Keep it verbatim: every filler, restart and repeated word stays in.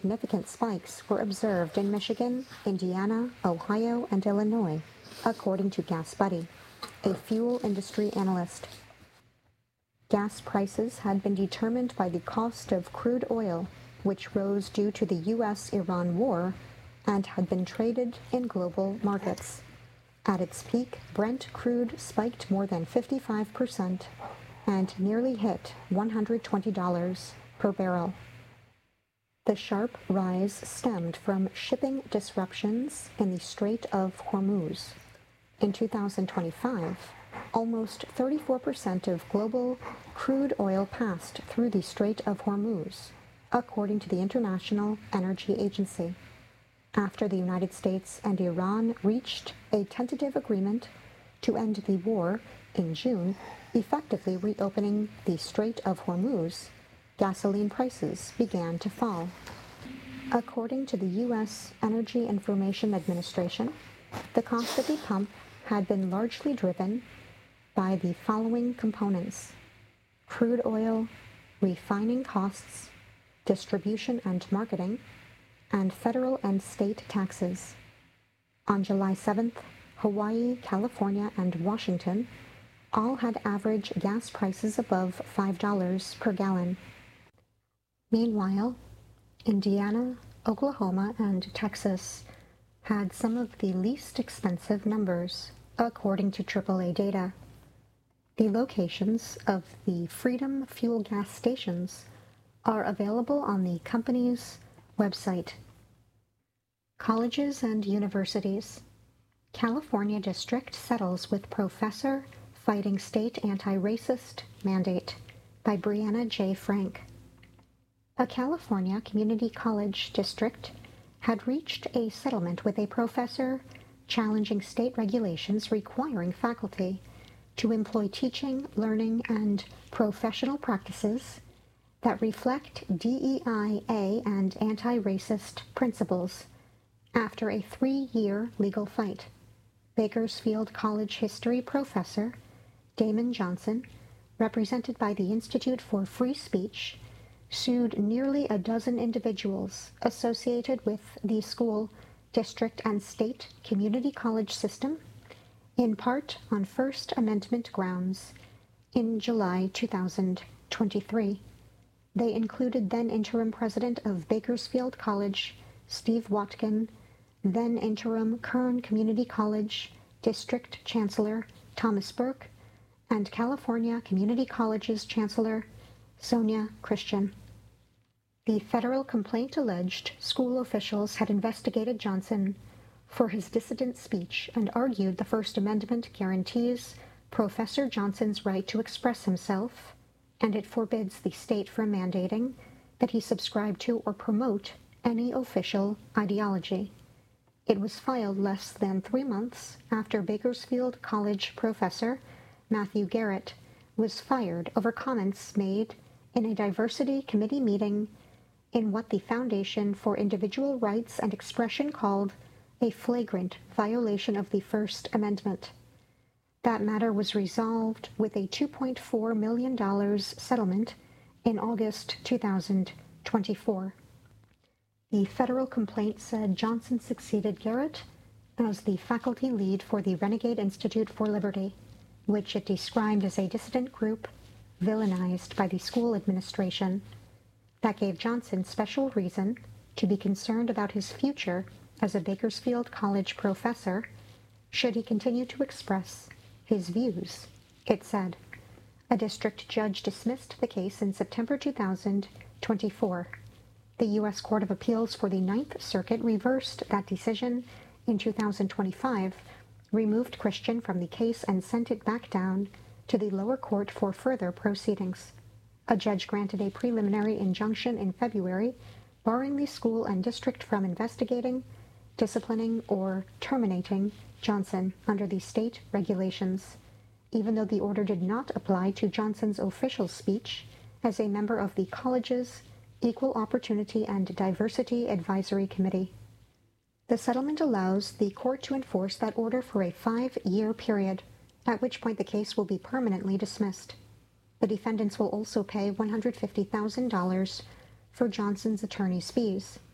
significant spikes were observed in Michigan, Indiana, Ohio, and Illinois, according to GasBuddy, a fuel industry analyst. Gas prices had been determined by the cost of crude oil, which rose due to the U S Iran war and had been traded in global markets. At its peak, Brent crude spiked more than fifty-five percent and nearly hit one hundred twenty dollars per barrel. The sharp rise stemmed from shipping disruptions in the Strait of Hormuz. In two thousand twenty-five, almost thirty-four percent of global crude oil passed through the Strait of Hormuz, according to the International Energy Agency, after the United States and Iran reached a tentative agreement to end the war in June, effectively reopening the Strait of Hormuz. Gasoline prices began to fall. According to the U S Energy Information Administration, the cost at the pump had been largely driven by the following components: crude oil, refining costs, distribution and marketing, and federal and state taxes. On July seventh, Hawaii, California, and Washington all had average gas prices above five dollars per gallon. Meanwhile, Indiana, Oklahoma, and Texas had some of the least expensive numbers, according to triple A data. The locations of the Freedom Fuel gas stations are available on the company's website. Colleges and universities. California district settles with professor fighting state anti-racist mandate, by Brianna J. Frank. A California community college district had reached a settlement with a professor challenging state regulations requiring faculty to employ teaching, learning, and professional practices that reflect D E I A and anti-racist principles after a three-year legal fight. Bakersfield College history professor Damon Johnson, represented by the Institute for Free Speech, sued nearly a dozen individuals associated with the school, district, and state community college system, in part on First Amendment grounds, in July two thousand twenty-three. They included then interim president of Bakersfield College, Steve Watkin, then interim Kern Community College District Chancellor Thomas Burke, and California Community College's Chancellor Sonia Christian. The federal complaint alleged school officials had investigated Johnson for his dissident speech and argued the First Amendment guarantees Professor Johnson's right to express himself, and it forbids the state from mandating that he subscribe to or promote any official ideology. It was filed less than three months after Bakersfield College professor Matthew Garrett was fired over comments made in a diversity committee meeting in what the Foundation for Individual Rights and Expression called a flagrant violation of the First Amendment. That matter was resolved with a two point four million dollars settlement in August two thousand twenty-four. The federal complaint said Johnson succeeded Garrett as the faculty lead for the Renegade Institute for Liberty, which it described as a dissident group villainized by the school administration. That gave Johnson special reason to be concerned about his future as a Bakersfield College professor should he continue to express his views, it said. A district judge dismissed the case in September two thousand twenty-four. The U S Court of Appeals for the Ninth Circuit reversed that decision in two thousand twenty-five, removed Christian from the case, and sent it back down to the lower court for further proceedings. A judge granted a preliminary injunction in February, barring the school and district from investigating, disciplining, or terminating Johnson under the state regulations, even though the order did not apply to Johnson's official speech as a member of the college's Equal Opportunity and Diversity Advisory Committee. The settlement allows the court to enforce that order for a five-year period, at which point the case will be permanently dismissed. The defendants will also pay one hundred fifty thousand dollars for Johnson's attorney's fees.